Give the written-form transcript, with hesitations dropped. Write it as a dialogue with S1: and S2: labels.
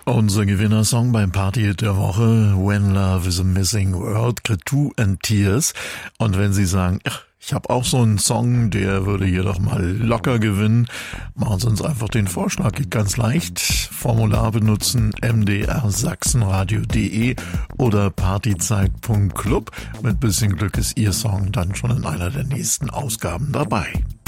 S1: Unser Gewinnersong beim Party der Woche, When Love is a Missing Word, Cretu and Tears. Und wenn Sie sagen, ich habe auch so einen Song, der würde hier doch mal locker gewinnen, machen Sie uns einfach den Vorschlag. Geht ganz leicht. Formular benutzen, mdrsachsenradio.de oder partyzeit.club. Mit bisschen Glück ist Ihr Song dann schon in einer der nächsten Ausgaben dabei.